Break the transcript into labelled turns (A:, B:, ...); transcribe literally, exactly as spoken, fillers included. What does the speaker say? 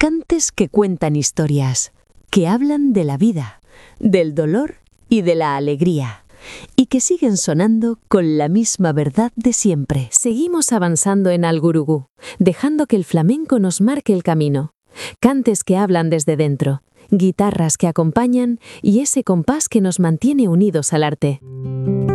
A: cantes que cuentan historias, que hablan de la vida, del dolor y de la alegría, y que siguen sonando con la misma verdad de siempre. Seguimos avanzando en Algurugu, dejando que el flamenco nos marque el camino. Cantes que hablan desde dentro, guitarras que acompañan y ese compás que nos mantiene unidos al arte.